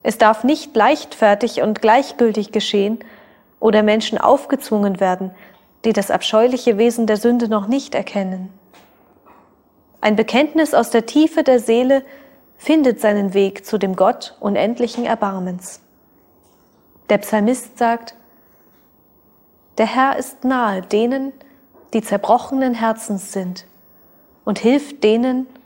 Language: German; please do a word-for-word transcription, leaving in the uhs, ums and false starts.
Es darf nicht leichtfertig und gleichgültig geschehen oder Menschen aufgezwungen werden, die das abscheuliche Wesen der Sünde noch nicht erkennen. Ein Bekenntnis aus der Tiefe der Seele findet seinen Weg zu dem Gott unendlichen Erbarmens. Der Psalmist sagt: Der Herr ist nahe denen, die zerbrochenen Herzens sind, und hilft denen,